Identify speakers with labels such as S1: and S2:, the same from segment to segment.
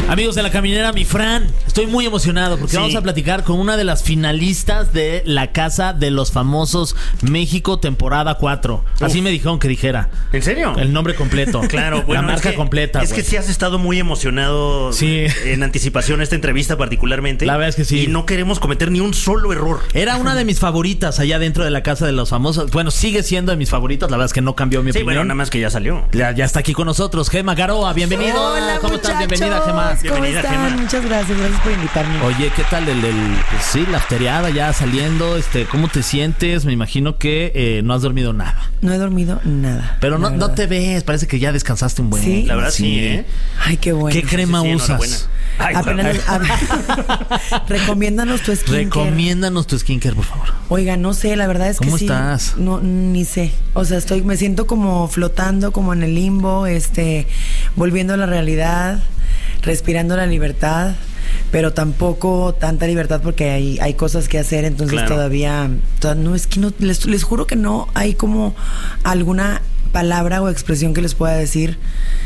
S1: Amigos de La Caminera, mi Fran, estoy muy emocionado porque vamos a platicar con una de las finalistas de La Casa de los Famosos México temporada 4. Así me dijeron que dijera.
S2: ¿En serio?
S1: El nombre completo.
S2: Claro, bueno,
S1: la marca completa.
S2: Es que sí has estado muy emocionado en anticipación a esta entrevista particularmente.
S1: La verdad es que sí.
S2: Y no queremos cometer ni un solo error.
S1: Era una de mis favoritas allá dentro de La Casa de los Famosos. Bueno, sigue siendo de mis favoritas. La verdad es que no cambió mi opinión.
S2: Bueno, nada más que ya salió.
S1: Ya está aquí con nosotros Gema Garoa, bienvenido.
S3: Hola,
S1: ¿Cómo estás? Bienvenida, Gema.
S2: Bienvenida,
S3: ¿Cómo están?
S2: Gema.
S3: Muchas gracias por invitarme.
S1: Oye, ¿qué tal pues la afteriada ya saliendo? ¿Cómo te sientes? Me imagino que no has dormido nada.
S3: No he dormido nada.
S1: Pero no te ves, parece que ya descansaste un buen.
S3: ¿Sí?
S2: La verdad sí, ¿eh?
S3: Ay, qué bueno.
S1: ¿Qué crema usas?
S2: Ay,
S3: Recomiéndanos tu skincare.
S1: Recomiéndanos tu skincare, por favor.
S3: Oiga, no sé, la verdad es que
S1: ¿Cómo
S3: sí.
S1: estás?
S3: No, ni sé. O sea, me siento como flotando, como en el limbo, volviendo a la realidad, respirando la libertad, pero tampoco tanta libertad porque hay cosas que hacer, entonces todavía no, es que no, les juro que no hay como alguna palabra o expresión que les pueda decir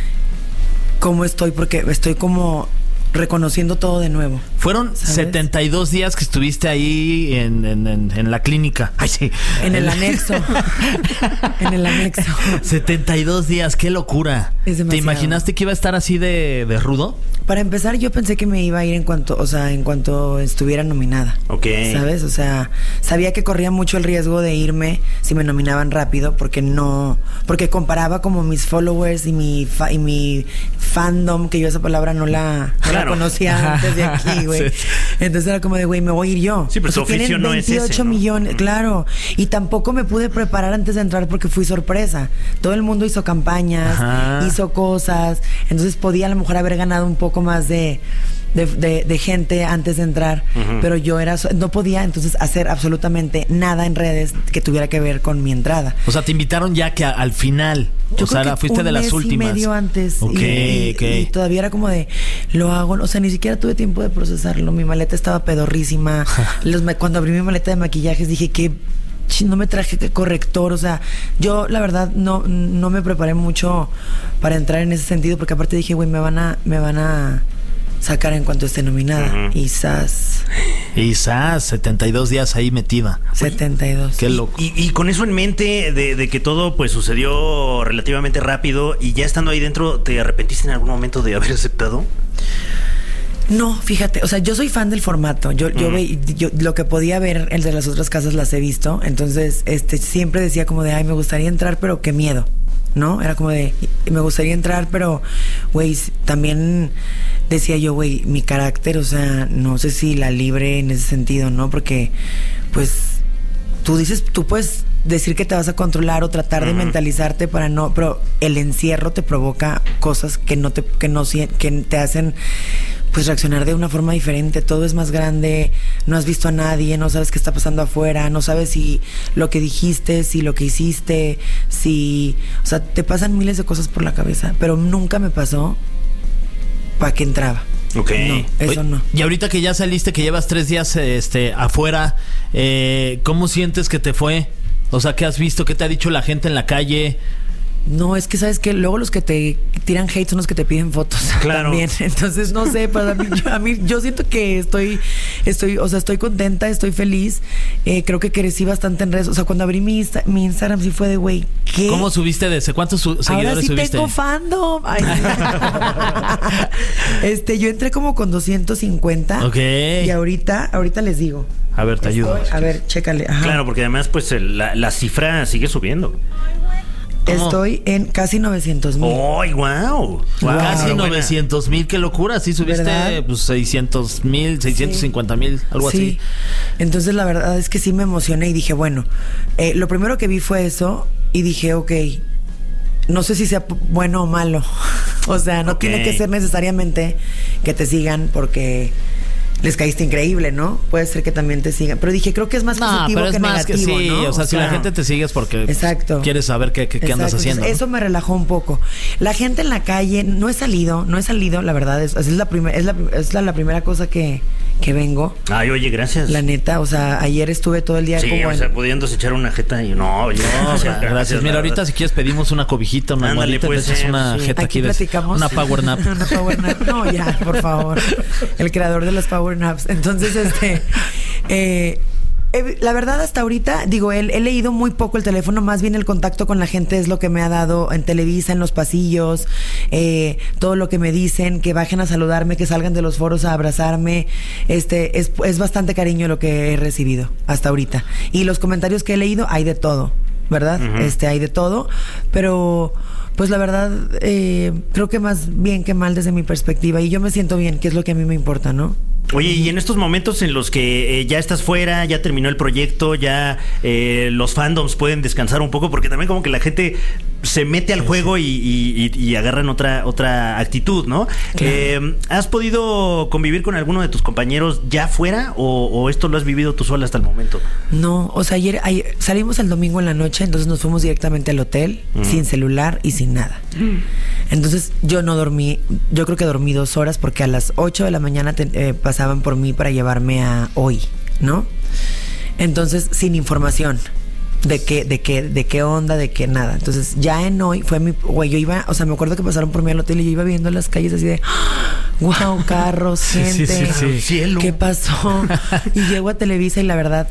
S3: cómo estoy, porque estoy como reconociendo todo de nuevo.
S1: Fueron 72 días que estuviste ahí en la clínica. Ay, sí.
S3: En el anexo. En el anexo.
S1: 72 días, qué locura.
S3: Es demasiado.
S1: ¿Te imaginaste que iba a estar así de rudo?
S3: Para empezar, yo pensé que me iba a ir en cuanto estuviera nominada.
S2: Ok.
S3: ¿Sabes? O sea, sabía que corría mucho el riesgo de irme si me nominaban rápido, porque comparaba como mis followers y mi fandom, que yo esa palabra no la conocía antes de aquí, güey. Sí. Entonces era como de, güey, me voy a ir yo.
S2: Sí, pero tu oficio no es ese,
S3: 28
S2: ¿no?
S3: millones, claro. Y tampoco me pude preparar antes de entrar porque fui sorpresa. Todo el mundo hizo campañas, hizo cosas. Entonces podía a lo mejor haber ganado un poco más de gente antes de entrar, pero yo no podía entonces hacer absolutamente nada en redes que tuviera que ver con mi entrada.
S1: O sea, te invitaron ya que al final.
S3: Yo creo que
S1: fuiste de las últimas.
S3: Un mes y medio antes.
S1: Okay.
S3: Y todavía era como de, lo hago, o sea, ni siquiera tuve tiempo de procesarlo. Mi maleta estaba pedorrísima. Cuando abrí mi maleta de maquillajes dije que no me traje corrector, o sea, yo la verdad no me preparé mucho para entrar en ese sentido, porque aparte dije, güey, me van a sacar en cuanto esté nominada. Y sas,
S1: 72 días ahí metida.
S3: 72.
S1: Qué loco.
S2: Y con eso en mente de que todo pues sucedió relativamente rápido y ya estando ahí dentro, ¿te arrepentiste en algún momento de haber aceptado?
S3: No, fíjate, o sea, yo soy fan del formato. Yo lo que podía ver, el de las otras casas las he visto. Entonces, siempre decía como de, ay, me gustaría entrar, pero qué miedo, ¿no? Era como de, me gustaría entrar, pero, güey, también decía yo, güey, mi carácter, o sea, no sé si la libre en ese sentido, ¿no? Porque, pues, tú puedes decir que te vas a controlar o tratar de mentalizarte para no, pero el encierro te provoca cosas que te hacen pues reaccionar de una forma diferente. Todo es más grande, no has visto a nadie, no sabes qué está pasando afuera, no sabes si lo que dijiste, si lo que hiciste, o sea, te pasan miles de cosas por la cabeza, pero nunca me pasó para que entraba.
S2: Ok.
S3: No, eso no.
S1: Y ahorita que ya saliste, que llevas 3 días afuera, ¿cómo sientes que te fue? O sea, ¿qué has visto? ¿Qué te ha dicho la gente en la calle?
S3: No, es que sabes que luego los que te tiran hate son los que te piden fotos.
S2: Claro. También.
S3: Entonces, no sé, para mí, yo siento que estoy contenta, estoy feliz. Creo que crecí bastante en redes. O sea, cuando abrí mi Instagram sí fue de, güey, ¿qué?
S1: ¿Cómo subiste ¿cuántos seguidores
S3: ahora sí
S1: subiste?
S3: Tengo fandom. Ay, yo entré como con 250.
S1: Ok.
S3: Y ahorita les digo.
S1: A ver, te ayudo.
S3: A ver, chécale. Ajá.
S2: Claro, porque además pues la cifra sigue subiendo.
S1: ¿Cómo?
S3: Estoy en casi 900,000.
S2: ¡Ay, wow!
S1: Casi 900,000, qué locura. Sí, subiste
S3: ¿verdad?
S1: Pues 600,000, 650,000, algo así.
S3: Entonces la verdad es que sí me emocioné y dije, bueno, lo primero que vi fue eso y dije, ok, no sé si sea bueno o malo. O sea, no tiene que ser necesariamente que te sigan porque les caíste increíble, ¿no? Puede ser que también te sigan. Pero dije, creo que es más positivo
S1: pero es
S3: que
S1: más
S3: negativo,
S1: que sí,
S3: ¿no?
S1: O sea, si la gente te sigue es porque quieres saber qué andas haciendo.
S3: Entonces, eso me relajó un poco. La gente en la calle, no he salido, la verdad, es la primera cosa que que vengo.
S2: Ay, oye, gracias.
S3: La neta, o sea, ayer estuve todo el día como
S2: o sea, pudiéndose echar una jeta y no, oye,
S1: gracias. Mira, ahorita si quieres pedimos una cobijita, una almohadita,
S2: pues,
S1: te echas una jeta
S3: aquí
S1: aquí
S3: platicamos.
S1: Una power nap.
S3: Una power nap. No, ya, por favor. El creador de las power naps. Entonces, la verdad, hasta ahorita, digo, he leído muy poco el teléfono, más bien el contacto con la gente es lo que me ha dado en Televisa, en los pasillos, todo lo que me dicen, que bajen a saludarme, que salgan de los foros a abrazarme, es bastante cariño lo que he recibido hasta ahorita. Y los comentarios que he leído, hay de todo, ¿verdad? Uh-huh. Hay de todo, pero pues la verdad, creo que más bien que mal desde mi perspectiva, y yo me siento bien, que es lo que a mí me importa, ¿no?
S2: Oye, y en estos momentos en los que ya estás fuera, ya terminó el proyecto, ya los fandoms pueden descansar un poco, porque también como que la gente se mete al juego y agarran otra actitud, ¿no? Claro. ¿Has podido convivir con alguno de tus compañeros ya fuera o esto lo has vivido tú sola hasta el momento?
S3: No, o sea, ayer salimos el domingo en la noche, entonces nos fuimos directamente al hotel, sin celular y sin nada. Entonces yo no dormí, yo creo que dormí 2 horas porque a las 8 de la mañana pasaban por mí para llevarme a Hoy, ¿no? Entonces, sin información de qué onda, de qué nada. Entonces, ya en Hoy fue yo iba, o sea, me acuerdo que pasaron por mí al hotel y yo iba viendo las calles así de wow, carros, gente,
S2: cielo.
S3: ¿Qué pasó? Y llego a Televisa y la verdad,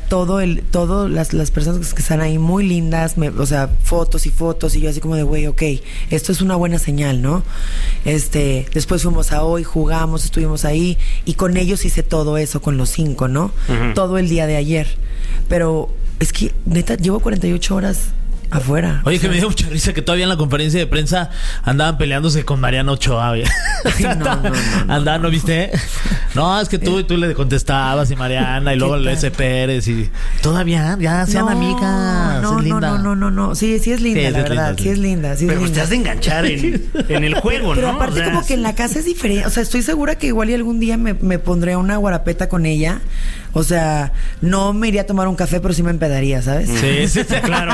S3: las personas que están ahí muy lindas, o sea, fotos y yo así como de güey, ok, esto es una buena señal, ¿no? Después fuimos a Hoy, jugamos, estuvimos ahí y con ellos hice todo eso, con los 5, ¿no? Uh-huh. Todo el día de ayer. Pero es que, neta, llevo 48 horas afuera.
S1: Oye, que me dio mucha risa que todavía en la conferencia de prensa andaban peleándose con Mariana Ochoa.
S3: Ay, no.
S1: Andaban, ¿no viste? No, es que tú le contestabas y Mariana y luego L.S. Pérez y todavía, ya sean amigas.
S3: No,
S1: es linda.
S3: No. Sí es linda, sí, la verdad. Sí es linda.
S2: Pero te has de enganchar en el juego,
S3: pero
S2: ¿no?
S3: Pero aparte como que en la casa es diferente. O sea, estoy segura que igual y algún día me pondré una guarapeta con ella. O sea, no me iría a tomar un café, pero sí me empedaría, ¿sabes?
S1: Sí, claro.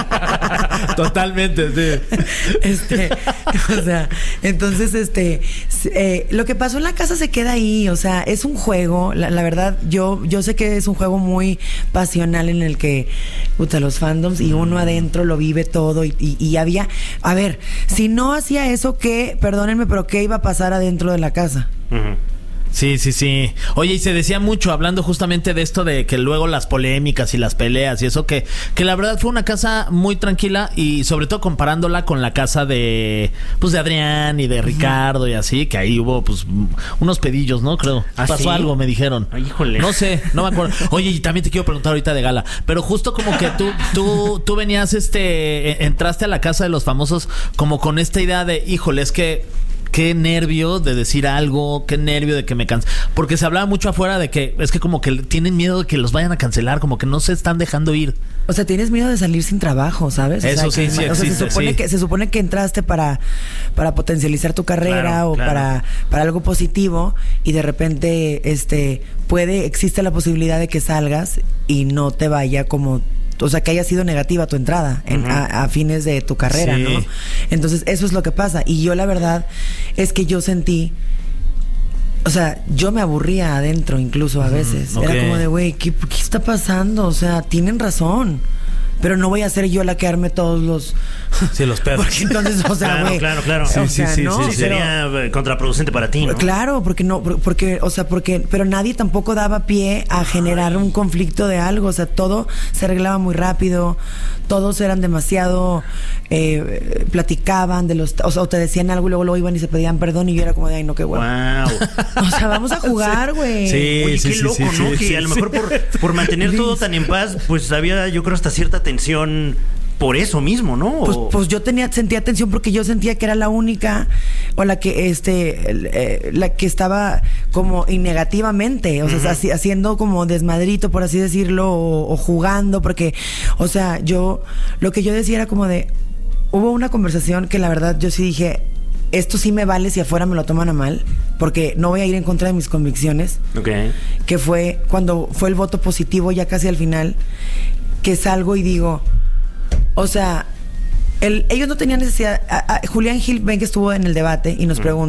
S1: Totalmente, sí.
S3: O sea, entonces, lo que pasó en la casa se queda ahí. O sea, es un juego. La verdad, yo sé que es un juego muy pasional en el que, los fandoms y uno adentro lo vive todo y había, a ver, si no hacía eso, ¿qué? Perdónenme, pero ¿qué iba a pasar adentro de la casa?
S2: Uh-huh.
S1: Sí. Oye, y se decía mucho, hablando justamente de esto de que luego las polémicas y las peleas y eso, que la verdad fue una casa muy tranquila y sobre todo comparándola con la casa de Adrián y de Ricardo y así, que ahí hubo pues unos pedillos, ¿no? Creo. Pasó
S2: ¿sí?
S1: Algo, me dijeron.
S2: Ay, híjole.
S1: No sé, no me acuerdo. Oye, y también te quiero preguntar ahorita de Gala, pero justo como que tú venías, entraste a la casa de los famosos como con esta idea de, híjole, es que qué nervio de decir algo, qué nervio de que me canse. Porque se hablaba mucho afuera de que es que como que tienen miedo de que los vayan a cancelar, como que no se están dejando ir.
S3: O sea, tienes miedo de salir sin trabajo, ¿sabes?
S1: Eso sí existe.
S3: Se supone que entraste para potencializar tu carrera para algo positivo y de repente existe la posibilidad de que salgas y no te vaya como... O sea, que haya sido negativa tu entrada a fines de tu carrera, sí, ¿no? Entonces, eso es lo que pasa. Y yo, la verdad, es que yo sentí... O sea, yo me aburría adentro incluso a veces. Okay. Era como de, güey, ¿qué está pasando? O sea, tienen razón. Pero no voy a ser yo la que arme todos los...
S1: Sí, los perros.
S3: Porque entonces, o sea, güey...
S2: Claro.
S1: Sí,
S2: sería contraproducente para ti, ¿no?
S3: Claro, pero nadie tampoco daba pie a generar un conflicto de algo. O sea, todo se arreglaba muy rápido. Todos eran demasiado... platicaban de los... O te decían algo y luego iban y se pedían perdón y yo era como de, ay, no, qué guapo.
S2: Wow.
S3: O sea, vamos a jugar, güey.
S2: Sí. Oye, qué loco, ¿no? Que a lo mejor por mantener todo tan en paz, pues había, yo creo, hasta cierta tensión por eso mismo, ¿no?
S3: Pues yo sentía tensión porque yo sentía que era la única o la que la que estaba como negativamente, o sea, haciendo como desmadrito, por así decirlo, o jugando, porque, o sea, lo que yo decía era como de, hubo una conversación que la verdad yo sí dije, esto sí me vale si afuera me lo toman a mal, porque no voy a ir en contra de mis convicciones.
S2: Okay.
S3: Que fue cuando fue el voto positivo ya casi al final, que salgo y digo, o sea, ellos no tenían necesidad. Julián Gil, ven que estuvo en el debate y nos pregunta,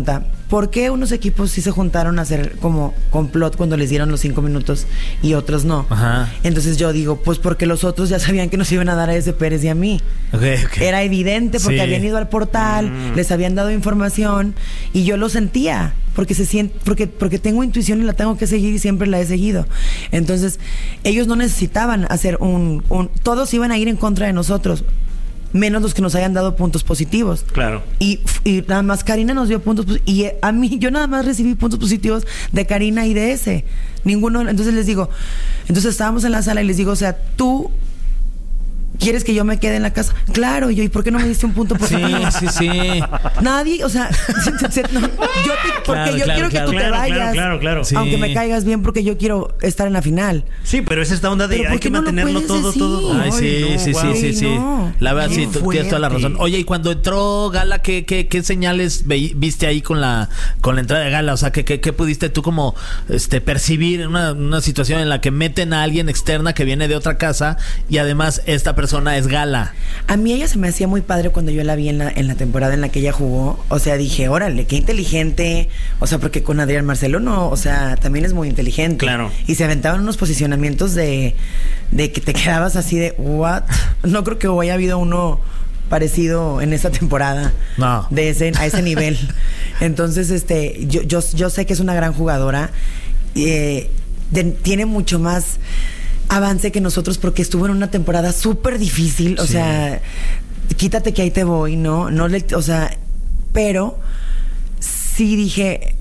S3: ¿por qué unos equipos sí se juntaron a hacer como complot cuando les dieron los 5 minutos y otros no?
S1: Ajá.
S3: Entonces yo digo, pues porque los otros ya sabían que nos iban a dar a ese Pérez y a mí.
S1: Okay.
S3: Era evidente porque
S1: Sí.
S3: habían ido al portal, les habían dado información y yo lo sentía. Porque porque tengo intuición y la tengo que seguir y siempre la he seguido. Entonces, ellos no necesitaban hacer todos iban a ir en contra de nosotros, menos los que nos hayan dado puntos positivos.
S2: Claro.
S3: Y nada más Karina nos dio puntos y a mí, yo nada más recibí puntos positivos de Karina y de ese. Ninguno. Entonces les digo, estábamos en la sala y les digo, o sea, tú ¿quieres que yo me quede en la casa? Claro, y por qué no me diste un punto positivo?
S1: Sí.
S3: Nadie, o sea, porque yo quiero que tú te vayas.
S2: Claro.
S1: Sí.
S3: Aunque me caigas bien, porque yo quiero estar en la final.
S2: Sí, pero es esta onda de
S3: Pero
S2: hay
S3: ¿por qué
S2: que
S3: no lo
S2: mantenerlo
S3: puedes
S2: todo.
S3: decir?
S1: Ay, sí.
S3: Ay, no.
S1: La verdad,
S3: Qué
S1: sí, tú tienes toda la
S3: fuerte.
S1: razón. Oye, y cuando entró Gala, ¿qué señales viste ahí con la entrada de Gala? O sea, ¿qué pudiste tú como percibir en una situación en la que meten a alguien externa que viene de otra casa y además esta persona es Gala?
S3: A mí ella se me hacía muy padre cuando yo la vi en la temporada en la que ella jugó. O sea, dije, órale, qué inteligente. O sea, porque con Adrián Marcelo no, o sea, también es muy inteligente.
S2: Claro.
S3: Y se aventaban unos posicionamientos de que te quedabas así de, ¿what? No creo que haya habido uno parecido en esta temporada.
S1: No.
S3: A ese nivel. Entonces, yo sé que es una gran jugadora. Tiene mucho más avance que nosotros porque estuvo en una temporada súper difícil. O sea, quítate que ahí te voy, ¿no? O sea, pero sí dije,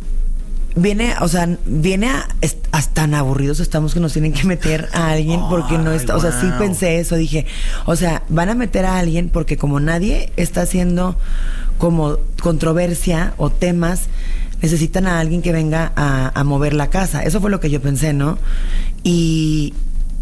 S3: hasta tan aburridos estamos que nos tienen que meter a alguien porque no está, o sea, sí pensé eso, dije, o sea, van a meter a alguien porque como nadie está haciendo como controversia o temas, necesitan a alguien que venga a mover la casa. Eso fue lo que yo pensé, ¿no? Y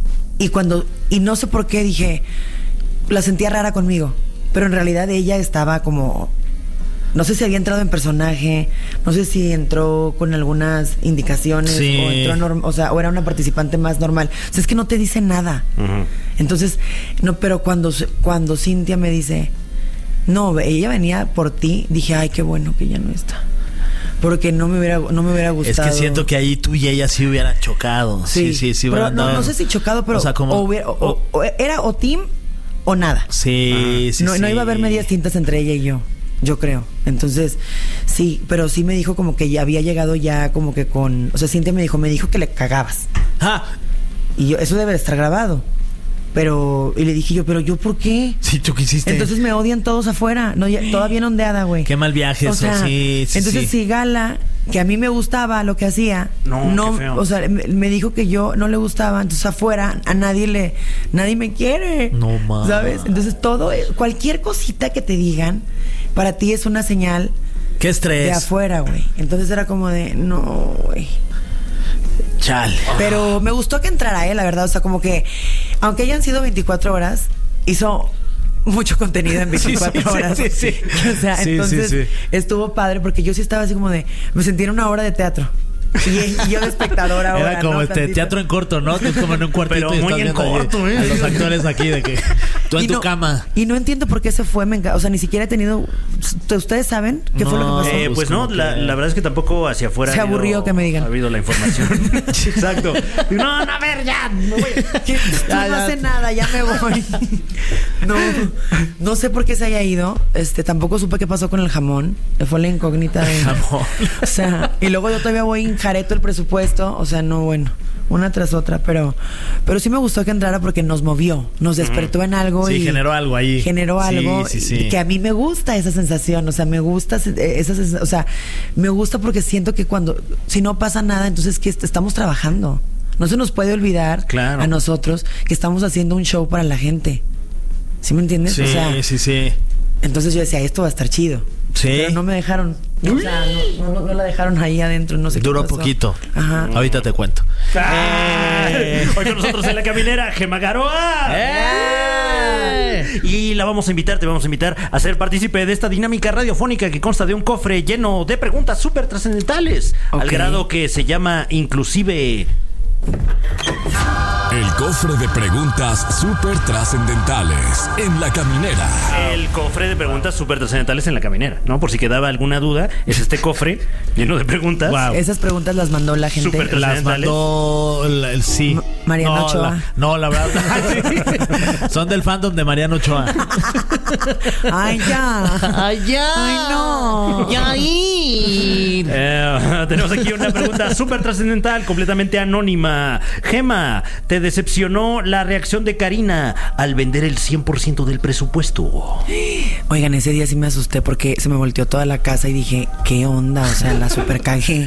S3: no sé por qué dije, la sentía rara conmigo, pero en realidad ella estaba como, no sé si había entrado en personaje, no sé si entró con algunas indicaciones,
S1: Sí.
S3: o entró o era una participante más normal. O sea, es que no te dice nada.
S2: Ujú.
S3: Entonces, no, pero cuando Cintia me dice, no, ella venía por ti, dije, ay, qué bueno que ya no está. Porque no me hubiera gustado.
S1: Es que siento que ahí tú y ella sí hubieran chocado. Sí.
S3: Pero
S1: hubieran dado-
S3: no sé si chocado, pero
S1: O sea, como-
S3: o era o team o nada.
S1: Sí.
S3: No iba a haber medias tintas entre ella y yo creo. Entonces, sí, pero sí me dijo como que ya había llegado ya como que o sea, Cintia me dijo que le cagabas.
S1: Ah,
S3: Y eso debe de estar grabado. Y le dije pero yo, ¿por qué?
S1: sí, tú quisiste.
S3: Entonces me odian todos afuera. No, toda bien ondeada, güey.
S1: Qué mal viaje
S3: O
S1: eso,
S3: sea,
S1: sí.
S3: Entonces, si Gala, que a mí me gustaba lo que hacía,
S2: No, qué feo.
S3: o sea, me dijo que yo no le gustaba, entonces afuera a nadie me quiere.
S1: No, ma.
S3: ¿Sabes? Entonces cualquier cosita que te digan, para ti es una señal
S1: Qué estrés.
S3: de afuera, güey. Entonces era como de, no, güey.
S1: Chale.
S3: Pero me gustó que entrara, la verdad. O sea, como que, aunque hayan sido 24 horas, hizo mucho contenido en 24 horas.
S1: Sí.
S3: O sea,
S1: Sí,
S3: entonces
S1: sí.
S3: estuvo padre porque yo sí estaba así como de, me sentí en una obra de teatro. Y yo de espectadora ahora.
S1: Era como
S3: ¿no? Tantito.
S1: teatro en corto, ¿no? Tú como en un cuartito
S2: Pero
S1: y
S2: muy
S1: estás
S2: en
S1: viendo ahí
S2: corto,
S1: a los actores aquí de que tú en
S3: Y
S1: tu
S3: no-
S1: cama.
S3: Y no entiendo por qué se fue. O sea, ni siquiera he tenido. ¿Ustedes saben qué fue lo que
S1: No.
S3: pasó?
S1: Pues
S2: Pues no,
S1: como
S2: la
S1: que-
S2: verdad es que tampoco hacia afuera
S3: Se aburrió que me digan.
S2: ha habido la información. Exacto. No, a ver, ya. No voy.
S3: Que
S1: Ya,
S3: no
S1: ya.
S3: hace nada, ya me voy. No sé por qué se haya ido. Tampoco supe qué pasó con el jamón. Fue la incógnita de
S1: Jamón.
S3: O sea, y luego yo todavía voy en jareto el presupuesto. O sea, no, bueno, una tras otra, pero sí me gustó que entrara porque nos movió, nos despertó en algo.
S1: Sí,
S3: y
S1: generó algo ahí.
S3: Generó algo
S1: Sí.
S3: que a mí me gusta esa sensación. O sea, me gusta esa sensación. O sea, me gusta porque siento que si no pasa nada, entonces que estamos trabajando. No se nos puede olvidar
S2: Claro.
S3: a nosotros que estamos haciendo un show para la gente. ¿Sí me entiendes?
S1: Sí,
S3: O sea,
S1: sí.
S3: entonces yo decía, esto va a estar chido.
S1: Sí.
S3: Pero no me dejaron. O sea, no la dejaron ahí adentro, no sé qué
S1: Duró
S3: pasó.
S1: poquito.
S3: Ajá.
S1: Ahorita te cuento.
S2: Hoy con nosotros en la caminera, Gemma Garoa. Y te vamos a invitar a ser partícipe de esta dinámica radiofónica que consta de un cofre lleno de preguntas súper trascendentales.
S3: Ok.
S2: Al grado que se llama inclusive
S4: El cofre de preguntas súper trascendentales en La Caminera.
S2: El cofre de preguntas súper trascendentales en La Caminera, ¿no? Por si quedaba alguna duda, es este cofre lleno de preguntas.
S1: Wow.
S3: Esas preguntas las mandó la gente.
S2: Súper
S1: Las mandó sí.
S3: Mariano Ochoa.
S1: La verdad. Son del fandom de Mariano Ochoa.
S3: Ay, ya.
S1: Ay, ya.
S3: Ay, no.
S1: Yair.
S2: Tenemos aquí una pregunta súper trascendental, completamente anónima. Gema, ¿te decepcionó la reacción de Karina al vender el 100% del presupuesto?
S3: Oigan, ese día sí me asusté porque se me volteó toda la casa y dije, ¿qué onda? O sea, la super cagué.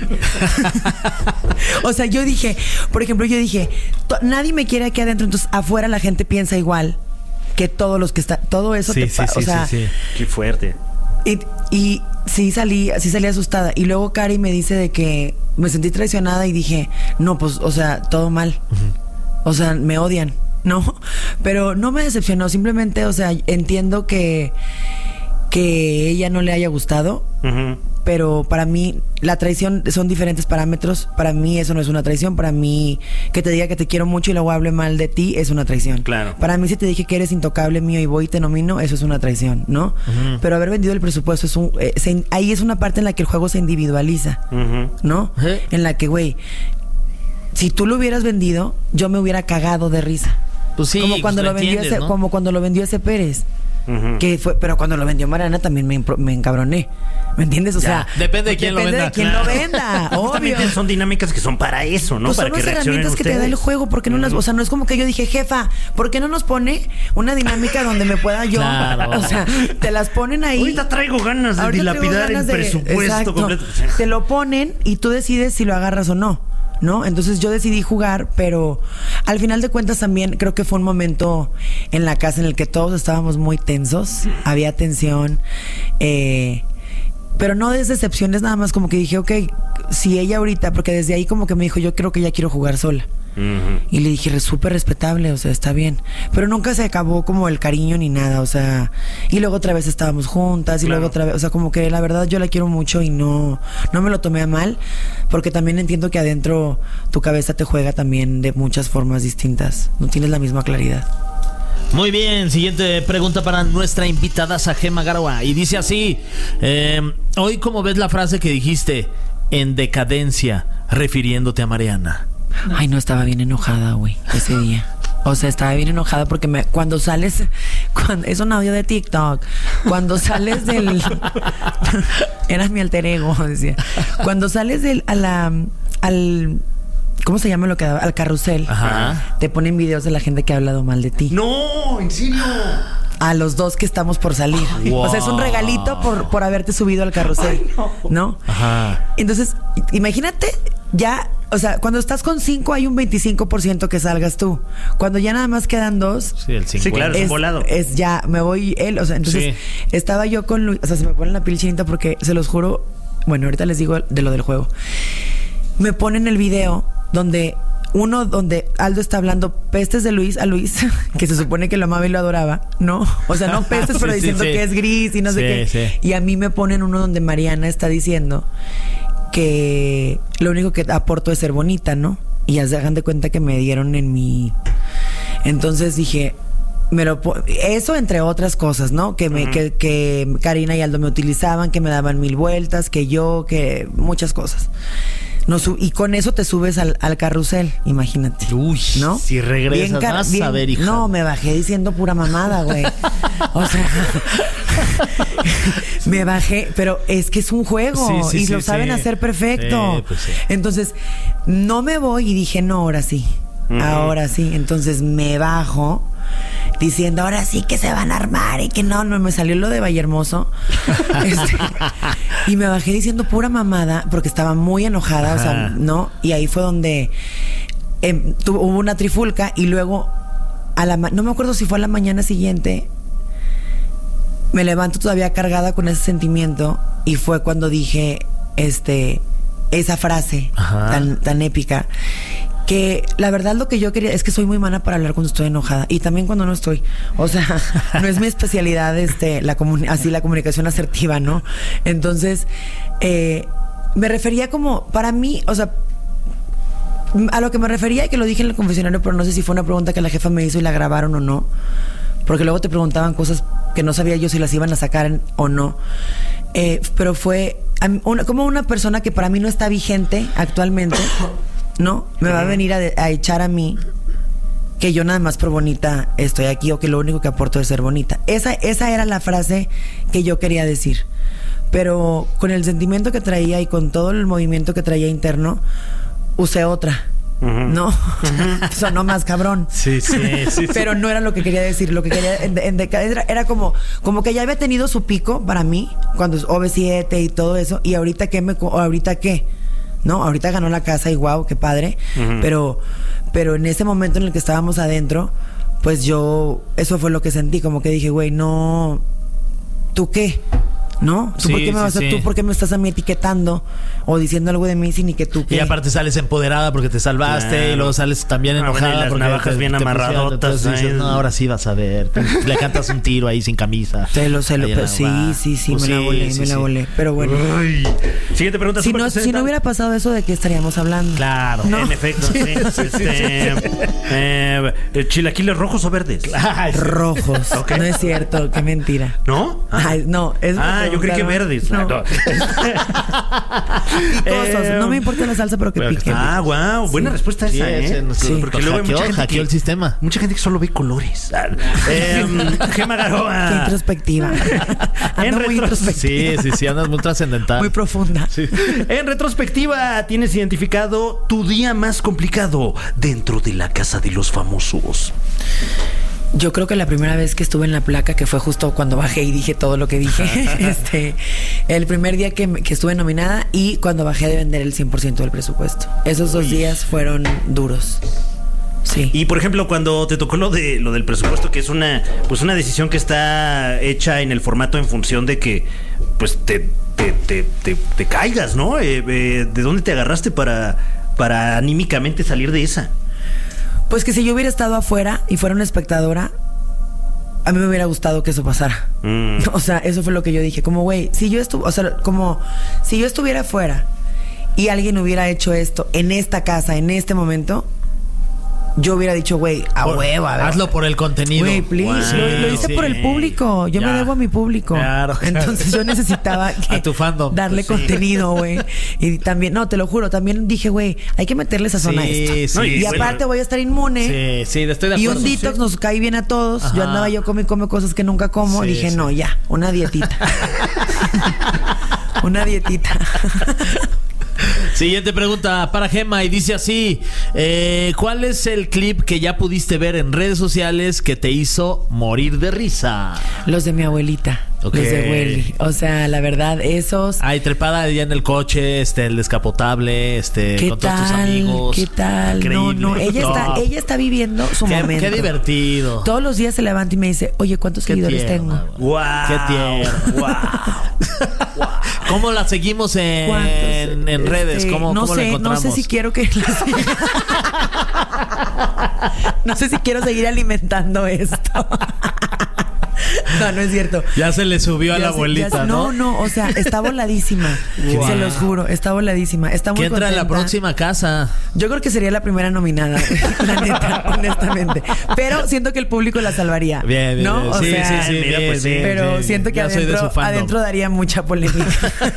S3: O sea, yo dije, por ejemplo, nadie me quiere aquí adentro, entonces afuera la gente piensa igual que todos los que están, todo eso
S1: Sí.
S2: Qué fuerte.
S3: Y sí salí asustada. Y luego Cari me dice de que me sentí traicionada y dije, no, pues, o sea, todo mal. O sea, me odian, ¿no? Pero no me decepcionó, simplemente, o sea, entiendo que ella no le haya gustado. Pero para mí la traición son diferentes parámetros. Para mí eso no es una traición. Para mí que te diga que te quiero mucho y luego hable mal de ti es una traición.
S2: Claro.
S3: Para mí si te dije que eres intocable mío y voy y te nomino, eso es una traición, ¿no? Pero haber vendido el presupuesto es ahí es una parte en la que el juego se individualiza, ¿no? En la que, güey, si tú lo hubieras vendido, yo me hubiera cagado de risa.
S1: Pues sí,
S3: como cuando
S1: pues
S3: lo vendió
S1: entiendes, ¿no?
S3: como cuando lo vendió ese Pérez. Que fue, pero cuando lo vendió Mariana también me encabroné. ¿Me entiendes? O sea,
S1: depende de quién lo venda.
S3: Depende de quién lo venda, obvio.
S2: Justamente son dinámicas que son para eso, ¿no?
S3: Pues
S2: para
S3: son
S2: que
S3: las
S2: reaccionen
S3: herramientas que
S2: ustedes.
S3: te da el juego, ¿por qué no las, o sea, no es como que yo dije, jefa, ¿por qué no nos pone una dinámica donde me pueda yo?
S1: Claro.
S3: O sea, te las ponen ahí.
S2: Ahorita traigo ganas de
S3: Ahorita traigo
S2: dilapidar
S3: ganas
S2: el
S3: de-
S2: presupuesto
S3: exacto.
S2: completo.
S3: Te lo ponen y tú decides si lo agarras o no, ¿no? Entonces yo decidí jugar, pero al final de cuentas también creo que fue un momento en la casa en el que todos estábamos muy tensos, había tensión, pero no es decepción, es nada más como que dije, ok, si ella ahorita, porque desde ahí como que me dijo, yo creo que ya quiero jugar sola. Y le dije, súper respetable, o sea, está bien. Pero nunca se acabó como el cariño ni nada, o sea. Y luego otra vez estábamos juntas y
S2: Claro.
S3: luego otra vez, o sea, como que la verdad yo la quiero mucho y no me lo tomé a mal, porque también entiendo que adentro tu cabeza te juega también de muchas formas distintas. No tienes la misma claridad.
S1: Muy bien, siguiente pregunta para nuestra invitada Gema Garoa. Y dice así, hoy ¿cómo ves la frase que dijiste en decadencia refiriéndote a Mariana?
S3: Ay, no, estaba bien enojada, güey, ese día. O sea, estaba bien enojada porque cuando sales, es un audio de TikTok, cuando sales del... Eras mi alter ego, decía. Cuando sales al ¿cómo se llama lo que daba? Al carrusel.
S1: Ajá.
S3: Te ponen videos de la gente que ha hablado mal de ti.
S2: No, en serio.
S3: A los dos que estamos por salir.
S1: Wow.
S3: O sea, es un regalito por haberte subido al carrusel.
S2: Ay,
S3: ¿no?
S1: Ajá.
S3: Entonces, imagínate, ya, o sea, cuando estás con 5 hay un 25% que salgas tú. Cuando ya nada más quedan 2.
S1: Sí, el 50.
S2: Sí, claro, es un volado.
S3: Es ya, me voy él, o sea, entonces estaba yo con Luis, o sea, se me pone la piel chinita porque se los juro, bueno, ahorita les digo de lo del juego. Me ponen el video donde Aldo está hablando pestes de Luis a Luis, que se supone que lo amaba y lo adoraba, ¿no? O sea, no pestes, pero
S1: Sí,
S3: diciendo
S1: sí.
S3: que es gris y no sé
S1: Sí,
S3: qué.
S1: sí.
S3: Y a mí me ponen uno donde Mariana está diciendo que lo único que aporto es ser bonita, ¿no? Y ya se hagan de cuenta que me dieron en mi... Entonces dije... Eso entre otras cosas, ¿no? Que Karina y Aldo me utilizaban, que me daban 1000 vueltas, que muchas cosas. Y con eso te subes al carrusel, imagínate.
S1: Uy,
S3: ¿no?
S1: si regresas, vas a ver, hija.
S3: No, me bajé diciendo pura mamada, güey. O sea, me bajé, pero es que es un juego
S1: Sí,
S3: y lo
S1: sí,
S3: saben
S1: sí.
S3: hacer perfecto.
S1: Pues sí.
S3: Entonces, no me voy y dije, no, ahora sí. Ahora sí. Entonces me bajo diciendo, ahora sí que se van a armar y que no me salió lo de Vallehermoso. Y me bajé diciendo pura mamada porque estaba muy enojada, o sea, ¿no? Y ahí fue donde hubo una trifulca y luego no me acuerdo si fue a la mañana siguiente, me levanto todavía cargada con ese sentimiento y fue cuando dije esa frase tan épica. Que la verdad lo que yo quería es que soy muy mala para hablar cuando estoy enojada y también cuando no estoy, o sea, no es mi especialidad la comunicación asertiva, ¿no? Entonces me refería como para mí, o sea, A lo que me refería y que lo dije en el confesionario, pero no sé si fue una pregunta que la jefa me hizo y la grabaron o no. Porque luego te preguntaban cosas que no sabía yo si las iban a sacar o no. Pero fue como una persona que para mí no está vigente actualmente, ¿no? Me va a venir a echar a mí que yo nada más por bonita estoy aquí, o que lo único que aporto es ser bonita. Esa era la frase que yo quería decir. Pero con el sentimiento que traía y con todo el movimiento que traía interno, usé otra. ¿No? Sonó más cabrón.
S1: Sí.
S3: Pero no era lo que quería decir. Lo que quería era como que ya había tenido su pico para mí, cuando es OV7 y todo eso. Y ahorita qué, ¿no? Ahorita ganó la casa y wow, qué padre. Pero en ese momento en el que estábamos adentro, pues eso fue lo que sentí. Como que dije, güey, no, ¿tú qué? ¿No? ¿Tú por qué me estás a mí etiquetando o diciendo algo de mí sin ni que tú qué?
S1: Y aparte sales empoderada porque te salvaste, y luego sales también enojada
S2: las
S1: porque
S2: navajas bien amarradotas.
S1: Entonces dices, no, ahora sí vas a ver. Le cantas un tiro ahí sin camisa.
S3: Sí, me la volé. Pero bueno.
S2: Ay. Siguiente pregunta.
S3: Si no hubiera pasado eso, ¿de qué estaríamos hablando?
S1: Claro.
S2: ¿No? En efecto, sí. ¿Chilaquiles rojos o verdes?
S3: Rojos. Okay. No es cierto, qué mentira.
S2: ¿No?
S3: Ay, no, es
S2: yo creí que verdes.
S3: No. Picosos. No me importa la salsa, pero que pique.
S2: Wow. Buena respuesta esa,
S1: Sí.
S2: Porque luego hay mucha gente
S1: hackeó el sistema.
S2: Mucha gente que solo ve colores. Gema Garoa.
S3: Qué introspectiva. Ando muy introspectiva.
S1: Sí, andas muy trascendental.
S3: Muy profunda.
S2: Sí. En retrospectiva, ¿tienes identificado tu día más complicado dentro de la casa de los famosos?
S3: Yo creo que la primera vez que estuve en la placa, que fue justo cuando bajé y dije todo lo que dije, el primer día que estuve nominada y cuando bajé de vender el 100% del presupuesto. Esos 2 días fueron duros. Sí.
S2: Y por ejemplo, cuando te tocó lo del presupuesto, que es una decisión que está hecha en el formato en función de que pues te caigas, ¿no? ¿De dónde te agarraste para anímicamente salir de esa?
S3: Pues que si yo hubiera estado afuera y fuera una espectadora, a mí me hubiera gustado que eso pasara. O sea, eso fue lo que yo dije. Como, güey, si yo estuviera afuera y alguien hubiera hecho esto en esta casa, en este momento, yo hubiera dicho, güey, a hueva.
S1: Hazlo por el contenido.
S3: Güey, please. Lo hice por el público. Yo me debo a mi público.
S1: Claro.
S3: Entonces yo necesitaba
S1: a tu fandom.
S3: Darle contenido, güey. Y también, no, te lo juro, también dije, güey, hay que meterle sazón a esto.
S1: Sí,
S3: y aparte voy a estar inmune.
S1: Sí, estoy de acuerdo.
S3: Y un detox nos cae bien a todos.
S1: Ajá.
S3: Yo andaba come cosas que nunca como. Dije, no, ya, una dietita. Una dietita.
S1: Siguiente pregunta para Gema y dice así: ¿cuál es el clip que ya pudiste ver en redes sociales que te hizo morir de risa?
S3: Los de mi abuelita.
S1: Okay.
S3: Los de Welly. O sea, la verdad, esos.
S1: Ay, trepada allá en el coche, el descapotable, con todos tus amigos.
S3: ¿Qué tal?
S1: Increíble.
S3: No, ella está viviendo su momento.
S1: Qué divertido.
S3: Todos los días se levanta y me dice, oye, ¿cuántos seguidores tengo?
S2: Wow.
S1: Qué tierno. Wow. ¿Cómo la seguimos en redes? ¿Cómo la encontramos?
S3: No sé si quiero que la siga. No sé si quiero seguir alimentando esto. No es cierto.
S1: Ya se le subió a la abuelita, ¿no?
S3: No, o sea, está voladísima. Wow. Se los juro, está voladísima. Está muy
S1: contenta. ¿Quién entra en la próxima casa?
S3: Yo creo que sería la primera nominada, la neta, honestamente. Pero siento que el público la salvaría.
S1: Bien.
S3: ¿No? O sea,
S2: mira, pues sí.
S3: Pero siento que adentro daría mucha polémica.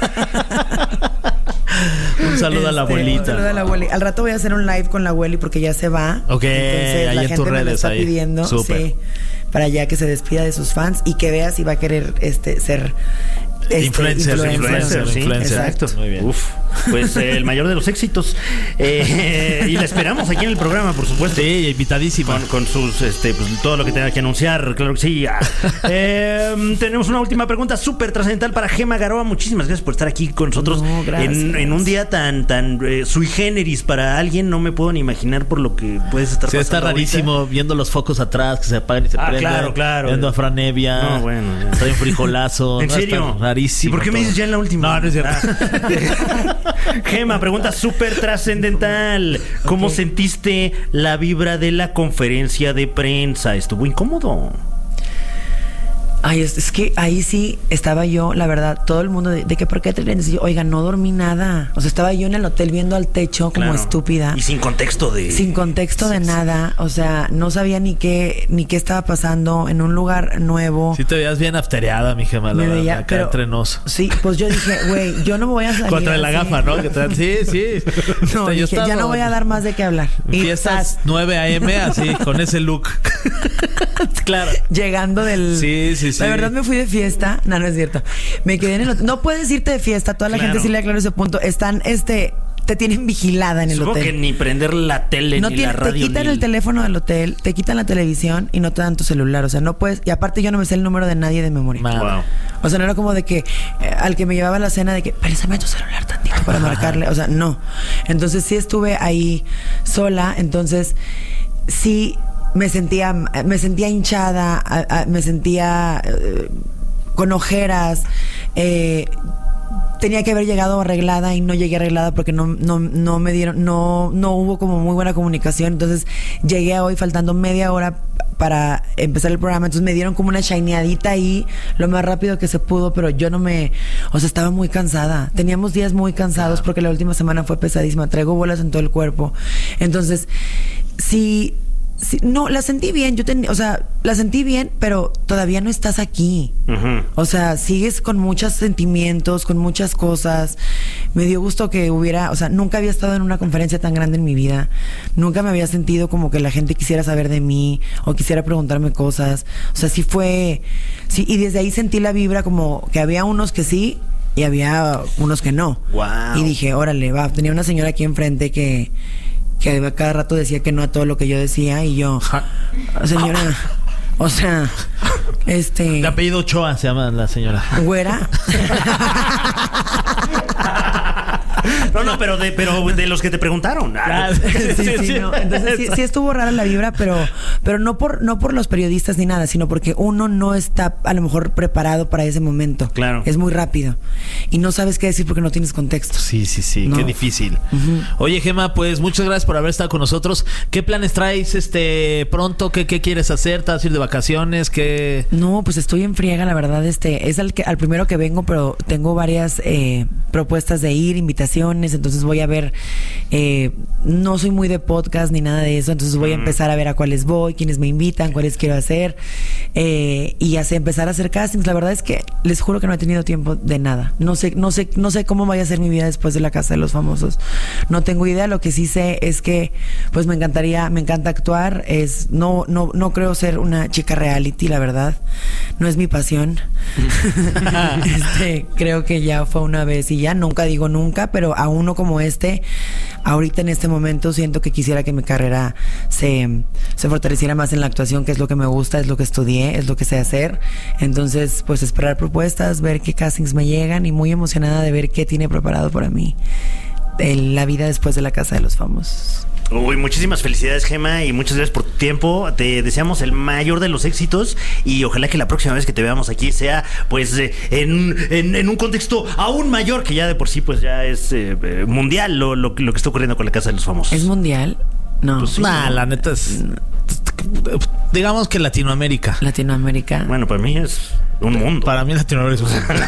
S1: Un saludo a la abuelita.
S3: Un saludo a la abueli. Al rato voy a hacer un live con la abueli porque ya se va.
S1: Ok,
S3: entonces,
S1: ahí
S3: la
S1: en
S3: gente
S1: tus
S3: me
S1: redes.
S3: lo está
S1: ahí.
S3: pidiendo.
S1: Súper.
S3: Sí, para ya que se despida de sus fans y que vea si va a querer ser
S1: influencer.
S2: Sí, exacto.
S1: Muy bien.
S2: Uf, pues el mayor de los éxitos. Y la esperamos aquí en el programa, por supuesto.
S1: Sí, invitadísima.
S2: Con sus, pues, todo lo que tenga que anunciar, claro que sí. Tenemos una última pregunta súper trascendental para Gema Garoa. Muchísimas gracias por estar aquí con nosotros en un día tan sui generis para alguien. No me puedo ni imaginar por lo que puedes estar pasando.
S1: Está rarísimo ahorita. Viendo los focos atrás que se apagan y se prenden.
S2: Claro.
S1: Viendo a Fran Evia.
S2: No, bueno.
S1: Trae un frijolazo.
S2: ¿En serio?
S1: Rarísimo.
S2: ¿Y por qué me dices ya en la última?
S1: No es cierto.
S2: Gema, pregunta súper trascendental. ¿Cómo sentiste la vibra de la conferencia de prensa? ¿Estuvo incómodo?
S3: Ay, es que ahí sí estaba yo, la verdad, todo el mundo de que ¿por qué te vienes? Y yo, oiga, no dormí nada. O sea, estaba yo en el hotel viendo al techo como estúpida.
S2: Y sin contexto de...
S3: Sin contexto de nada. O sea, no sabía ni qué estaba pasando en un lugar nuevo.
S1: Sí te veías bien aftereada, mi Gema,
S3: me veía,
S1: acá entre nos.
S3: Sí, pues yo dije, güey, yo no me voy a salir
S1: contra la gafa, ¿no? Sí.
S3: No, dije, ya no voy a dar más de qué hablar.
S1: Fiestas 9 a.m. así, con ese look. Claro.
S3: Llegando del...
S1: Sí.
S3: La verdad me fui de fiesta. No es cierto. Me quedé en el hotel. No puedes irte de fiesta. Toda la gente sí le aclaró ese punto. Están, te tienen vigilada en el
S2: Supongo
S3: hotel.
S2: Que ni prender la tele ni la radio.
S3: Te quitan el teléfono del hotel, te quitan la televisión y no te dan tu celular. O sea, no puedes... Y aparte yo no me sé el número de nadie de memoria.
S2: Wow.
S3: O sea, no era como de que al que me llevaba a la cena de que préstame tu celular tantito para marcarle. O sea, no. Entonces sí estuve ahí sola. Entonces sí me sentía hinchada, me sentía con ojeras. Tenía que haber llegado arreglada y no llegué arreglada porque no me dieron, no hubo como muy buena comunicación. Entonces llegué hoy faltando media hora para empezar el programa. Entonces me dieron como una shineadita ahí lo más rápido que se pudo, pero yo o sea, estaba muy cansada. Teníamos días muy cansados porque la última semana fue pesadísima. Traigo bolas en todo el cuerpo. Entonces, sí, no, la sentí bien. La sentí bien, pero todavía no estás aquí. Uh-huh. O sea, sigues con muchos sentimientos, con muchas cosas. Me dio gusto que hubiera... O sea, nunca había estado en una conferencia tan grande en mi vida. Nunca me había sentido como que la gente quisiera saber de mí o quisiera preguntarme cosas. O sea, sí fue... Sí, y desde ahí sentí la vibra como que había unos que sí y había unos que no.
S2: Wow.
S3: Y dije, órale, va. Tenía una señora aquí enfrente que cada rato decía que no a todo lo que yo decía y yo, señora, o sea,
S1: de apellido Ochoa se llama la señora.
S3: ¿Güera?
S2: No, pero de los que te preguntaron.
S3: Sí, no. Entonces sí estuvo rara la vibra, pero no por los periodistas ni nada, sino porque uno no está a lo mejor preparado para ese momento.
S2: Claro.
S3: Es muy rápido y no sabes qué decir porque no tienes contexto.
S1: Sí, no. Qué difícil. Uh-huh. Oye, Gema, pues muchas gracias por haber estado con nosotros. ¿Qué planes traes pronto? ¿Qué quieres hacer? ¿Te vas a ir de vacaciones? ¿Qué?
S3: No, pues estoy en friega, la verdad. Es al primero que vengo, pero tengo varias propuestas de ir, invitaciones. Entonces voy a ver, no soy muy de podcast ni nada de eso, entonces voy a empezar a ver a cuáles voy, quiénes me invitan, cuáles quiero hacer, y empezar a hacer castings. La verdad es que les juro que no he tenido tiempo de nada. No sé cómo vaya a ser mi vida después de la Casa de los Famosos. No tengo idea. Lo que sí sé es que pues me encanta actuar. No creo ser una chica reality, la verdad. No es mi pasión. Creo que ya fue una vez y ya, nunca digo nunca, pero a uno como ahorita en este momento siento que quisiera que mi carrera se fortaleciera más en la actuación, que es lo que me gusta, es lo que estudié, es lo que sé hacer. Entonces, pues esperar propuestas, ver qué castings me llegan y muy emocionada de ver qué tiene preparado para mí la vida después de la Casa de los Famosos.
S2: Uy, muchísimas felicidades, Gema, y muchas gracias por tu tiempo. Te deseamos el mayor de los éxitos y ojalá que la próxima vez que te veamos aquí sea pues en un contexto aún mayor, que ya de por sí pues ya es mundial lo que está ocurriendo con la Casa de los Famosos.
S3: ¿Es mundial? No.
S1: Pues sí, la neta es... Digamos que Latinoamérica.
S2: Bueno, para mí es un mundo.
S1: Para mí Latinoamérica es un mundo.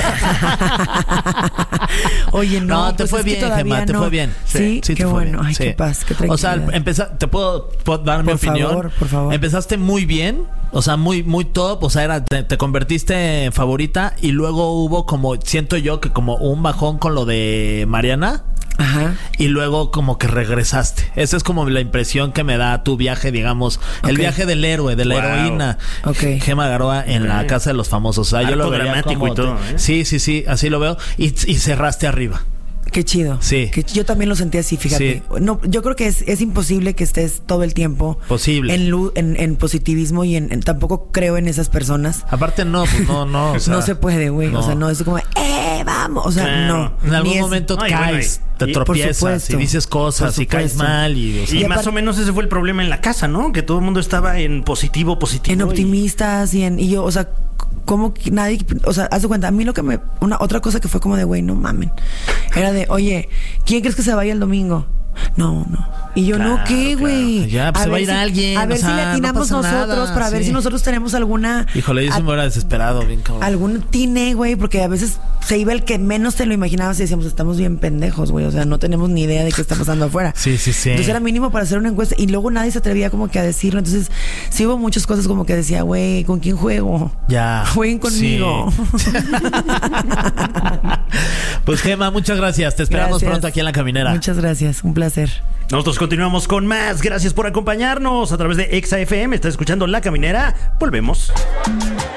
S3: Oye, no,
S1: te fue bien, Gema, te fue bien.
S3: Sí, qué bueno. Ay, qué paz, qué tranquilidad.
S1: O sea, ¿te puedo dar mi opinión?
S3: Por favor.
S1: Empezaste muy bien, o sea, muy, muy top. O sea, te convertiste en favorita y luego hubo como, siento yo que como un bajón con lo de Mariana.
S3: Ajá.
S1: Y luego como que regresaste. Esa es como la impresión que me da tu viaje, digamos, el viaje del héroe, de la heroína, Gema Garoa en la Casa de los Famosos. O sea, yo lo vería
S2: dramático
S1: como
S2: y todo,
S1: Sí, así lo veo. Y cerraste arriba.
S3: Qué chido.
S1: Sí.
S3: Yo también lo sentí así, fíjate. Sí. No, yo creo que es imposible que estés todo el tiempo en positivismo y tampoco creo en esas personas.
S1: Aparte no. O sea,
S3: no se puede, güey. No. O sea, no es como, vamos. O sea, no.
S1: En algún momento caes, te tropiezas y dices cosas y caes mal.
S2: Y más o menos ese fue el problema en la casa, ¿no? Que todo el mundo estaba en positivo. En
S3: optimistas y yo, o sea, como que nadie, o sea, haz de cuenta, a mí otra cosa que fue como de, güey, no mamen, era de, oye, ¿quién crees que se vaya el domingo? No. Y yo,
S1: Claro,
S3: no, ¿qué, güey?
S1: claro. Ya, pues se va a ir alguien,
S3: A ver
S1: o sea,
S3: si le
S1: no
S3: atinamos
S1: pasa
S3: nosotros
S1: nada,
S3: para ver
S1: sí.
S3: si nosotros tenemos alguna...
S1: Híjole, yo sí me hubiera desesperado, bien cabrón.
S3: Algún tine, güey, porque a veces se iba el que menos te lo imaginabas y decíamos, estamos bien pendejos, güey. O sea, no tenemos ni idea de qué está pasando afuera.
S1: Sí.
S3: Entonces era mínimo para hacer una encuesta y luego nadie se atrevía como que a decirlo. Entonces sí hubo muchas cosas como que decía, güey, ¿con quién juego?
S1: Ya.
S3: Jueguen conmigo.
S1: Sí. Pues Gema, muchas gracias. Te esperamos
S3: Gracias.
S1: pronto aquí en La Caminera.
S3: Muchas gracias, un placer.
S2: Nosotros continuamos con más. Gracias por acompañarnos a través de Exa FM. Estás escuchando La Caminera. Volvemos.